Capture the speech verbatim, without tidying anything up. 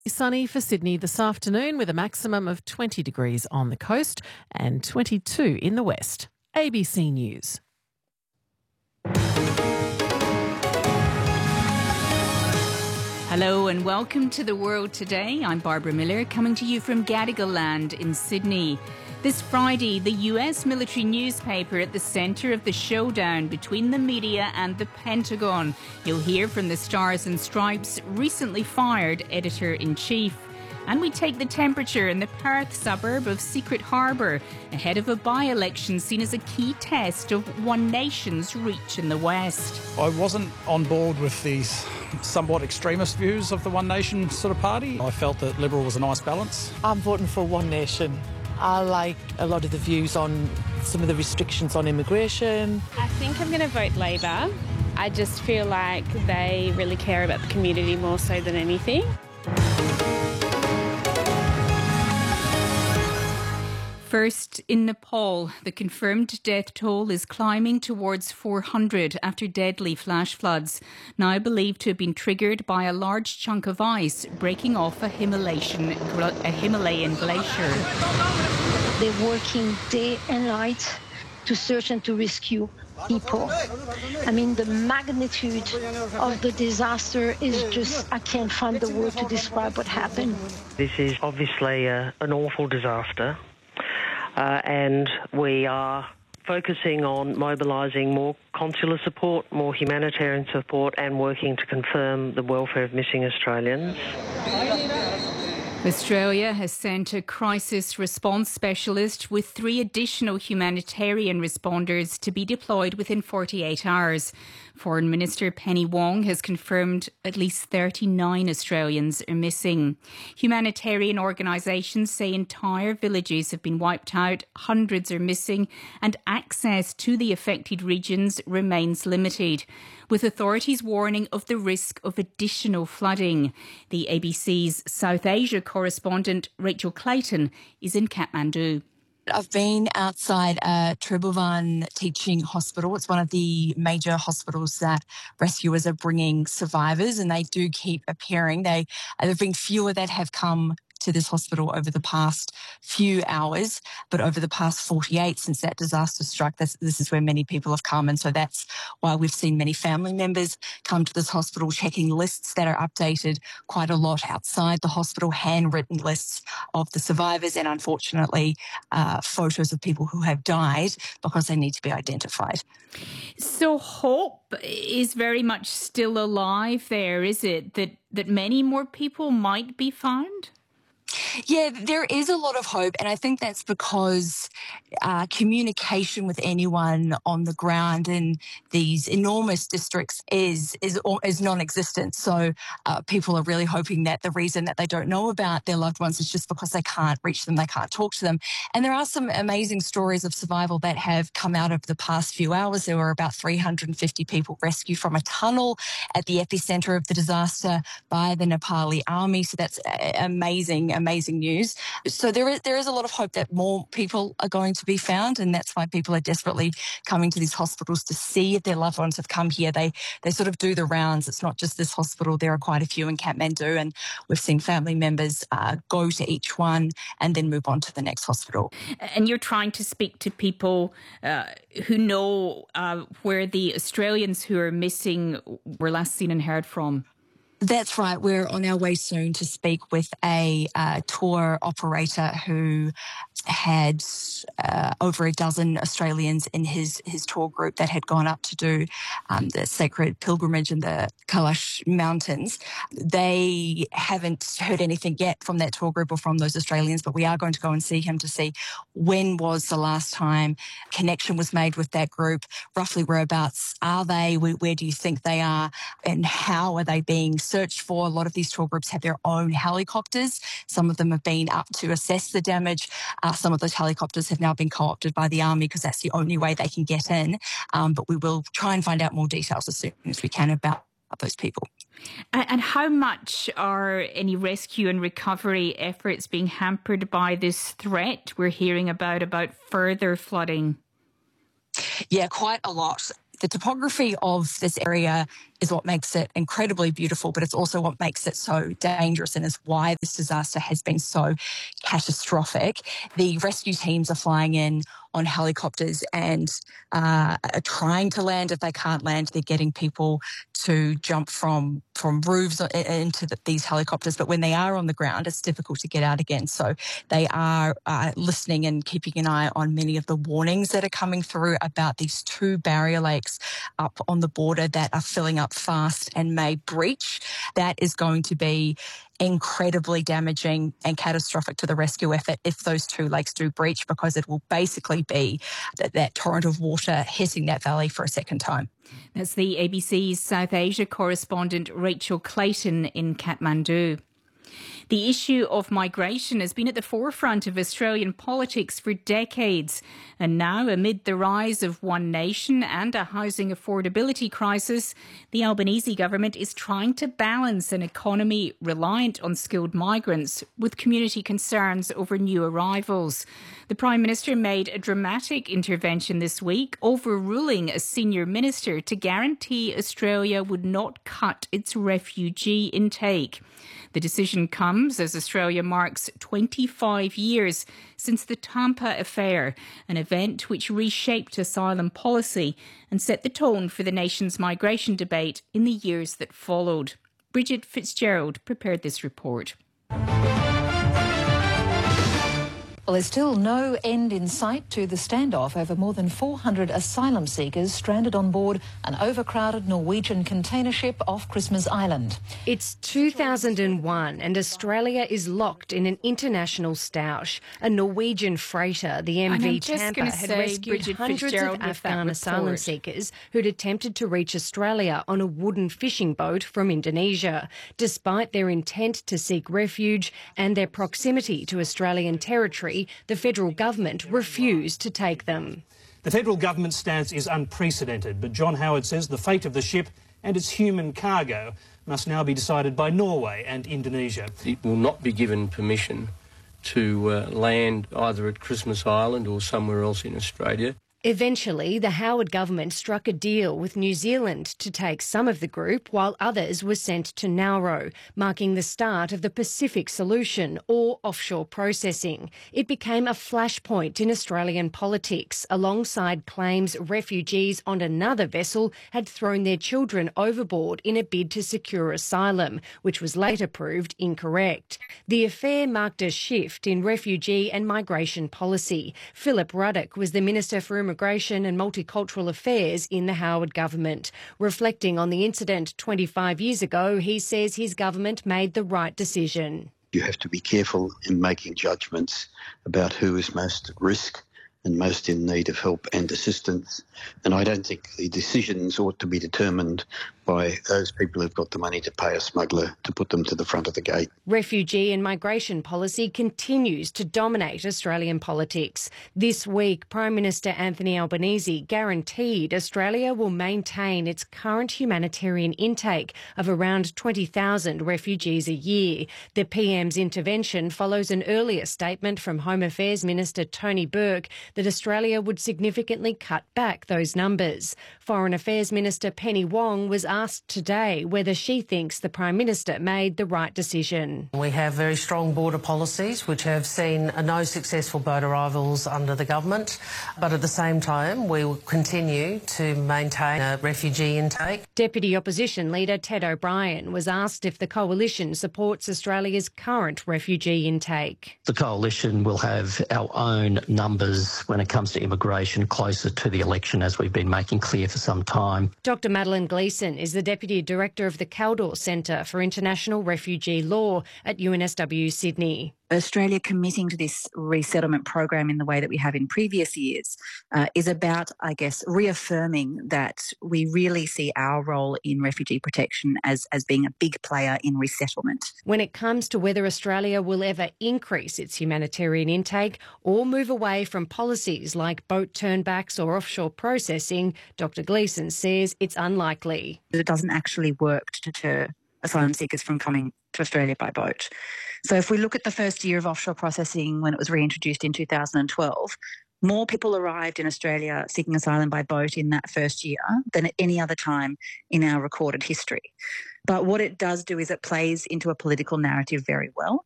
Sunny for Sydney this afternoon with a maximum of twenty degrees on the coast and twenty-two in the west. A B C News. Hello and welcome to The World Today. I'm Barbara Miller, coming to you from Gadigal Land in Sydney. This Friday, the U S military newspaper at the centre of the showdown between the media and the Pentagon. You'll hear from the Stars and Stripes' recently fired editor-in-chief. And we take the temperature in the Perth suburb of Secret Harbour ahead of a by-election seen as a key test of One Nation's reach in the West. I wasn't on board with these somewhat extremist views of the One Nation sort of party. I felt that Liberal was a nice balance. I'm voting for One Nation. I like a lot of the views on some of the restrictions on immigration. I think I'm going to vote Labor. I just feel like they really care about the community more so than anything. First, in Nepal, the confirmed death toll is climbing towards four hundred after deadly flash floods, now believed to have been triggered by a large chunk of ice breaking off a Himalayan, a Himalayan glacier. They're working day and night to search and to rescue people. I mean, the magnitude of the disaster is just, I can't find the word to describe what happened. This is obviously a, an awful disaster. Uh, and we are focusing on mobilising more consular support, more humanitarian support, and working to confirm the welfare of missing Australians. Australia has sent a crisis response specialist with three additional humanitarian responders to be deployed within forty-eight hours. Foreign Minister Penny Wong has confirmed at least thirty-nine Australians are missing. Humanitarian organisations say entire villages have been wiped out, hundreds are missing, and access to the affected regions remains limited, with authorities warning of the risk of additional flooding. The A B C's South Asia correspondent Rachel Clayton is in Kathmandu. I've been outside uh, Tribhuvan Teaching Hospital. It's one of the major hospitals that rescuers are bringing survivors, and they do keep appearing. They, there have been fewer that have come to this hospital over the past few hours, but over the past forty-eight since that disaster struck, this, this is where many people have come. And so that's why we've seen many family members come to this hospital, checking lists that are updated quite a lot outside the hospital, handwritten lists of the survivors, and unfortunately uh, photos of people who have died because they need to be identified. So hope is very much still alive there, is it? That, that many more people might be found? Yeah, there is a lot of hope, and I think that's because uh, communication with anyone on the ground in these enormous districts is is is non-existent. So uh, people are really hoping that the reason that they don't know about their loved ones is just because they can't reach them, they can't talk to them. And there are some amazing stories of survival that have come out over the past few hours. There were about three hundred fifty people rescued from a tunnel at the epicenter of the disaster by the Nepali army. So that's amazing. Amazing news. So there is there is a lot of hope that more people are going to be found, and that's why people are desperately coming to these hospitals to see if their loved ones have come here. They they sort of do the rounds. It's not just this hospital. There are quite a few in Kathmandu, and we've seen family members uh, go to each one and then move on to the next hospital. And you're trying to speak to people uh, who know uh, where the Australians who are missing were last seen and heard from. That's right. We're on our way soon to speak with a uh, tour operator who had uh, over a dozen Australians in his, his tour group that had gone up to do um, the sacred pilgrimage in the Kailash Mountains. They haven't heard anything yet from that tour group or from those Australians, but we are going to go and see him to see when was the last time connection was made with that group, roughly whereabouts are they, where, where do you think they are, and how are they being searched for. A lot of these tour groups have their own helicopters. Some of them have been up to assess the damage. Uh, some of those helicopters have now been co-opted by the army because that's the only way they can get in. Um, but we will try and find out more details as soon as we can about those people. And how much are any rescue and recovery efforts being hampered by this threat we're hearing about, about further flooding? Yeah, quite a lot. the topography of this area is what makes it incredibly beautiful, but it's also what makes it so dangerous and is why this disaster has been so catastrophic. The rescue teams are flying in on helicopters and uh, are trying to land. If they can't land, they're getting people to jump from from roofs into the, these helicopters. But when they are on the ground, it's difficult to get out again. So they are uh, listening and keeping an eye on many of the warnings that are coming through about these two barrier lakes up on the border that are filling up fast and may breach. That is going to be incredibly damaging and catastrophic to the rescue effort if those two lakes do breach, because it will basically be that, that torrent of water hitting that valley for a second time. That's the A B C's South Asia correspondent Rachel Clayton in Kathmandu. The issue of migration has been at the forefront of Australian politics for decades. And now, amid the rise of One Nation and a housing affordability crisis, the Albanese government is trying to balance an economy reliant on skilled migrants with community concerns over new arrivals. The Prime Minister made a dramatic intervention this week, overruling a senior minister to guarantee Australia would not cut its refugee intake. The decision comes as Australia marks twenty-five years since the Tampa affair, an event which reshaped asylum policy and set the tone for the nation's migration debate in the years that followed. Bridget Fitzgerald prepared this report. Well, there's still no end in sight to the standoff over more than four hundred asylum seekers stranded on board an overcrowded Norwegian container ship off Christmas Island. It's two thousand one and Australia is locked in an international stoush. A Norwegian freighter, the M V Tampa, had say, rescued Bridget hundreds Fitzgerald of Afghan asylum report. seekers who'd attempted to reach Australia on a wooden fishing boat from Indonesia. Despite their intent to seek refuge and their proximity to Australian territory, the federal government refused to take them. The federal government's stance is unprecedented, but John Howard says the fate of the ship and its human cargo must now be decided by Norway and Indonesia. It will not be given permission to uh, land either at Christmas Island or somewhere else in Australia. Eventually, the Howard government struck a deal with New Zealand to take some of the group while others were sent to Nauru, marking the start of the Pacific Solution, or offshore processing. It became a flashpoint in Australian politics, alongside claims refugees on another vessel had thrown their children overboard in a bid to secure asylum, which was later proved incorrect. The affair marked a shift in refugee and migration policy. Philip Ruddock was the Minister for Immigration and Multicultural Affairs in the Howard government. Reflecting on the incident twenty-five years ago, he says his government made the right decision. You have to be careful in making judgments about who is most at risk and most in need of help and assistance. And I don't think the decisions ought to be determined by those people who've got the money to pay a smuggler to put them to the front of the gate. Refugee and migration policy continues to dominate Australian politics. This week, Prime Minister Anthony Albanese guaranteed Australia will maintain its current humanitarian intake of around twenty thousand refugees a year. The P M's intervention follows an earlier statement from Home Affairs Minister Tony Burke that Australia would significantly cut back those numbers. Foreign Affairs Minister Penny Wong was asked today whether she thinks the Prime Minister made the right decision. We have very strong border policies which have seen no successful boat arrivals under the government, but at the same time we will continue to maintain a refugee intake. Deputy Opposition Leader Ted O'Brien was asked if the Coalition supports Australia's current refugee intake. The Coalition will have our own numbers when it comes to immigration closer to the election, as we've been making clear for some time. Doctor Madeline Gleeson is the Deputy Director of the Caldor Centre for International Refugee Law at U N S W Sydney. Australia committing to this resettlement program in the way that we have in previous years uh, is about, I guess, reaffirming that we really see our role in refugee protection as, as being a big player in resettlement. When it comes to whether Australia will ever increase its humanitarian intake or move away from policies like boat turnbacks or offshore processing, Doctor Gleeson says it's unlikely. It doesn't actually work to deter asylum seekers from coming to Australia by boat. So if we look at the first year of offshore processing when it was reintroduced in two thousand twelve, More people arrived in Australia seeking asylum by boat in that first year than at any other time in our recorded history. But what it does do is it plays into a political narrative very well.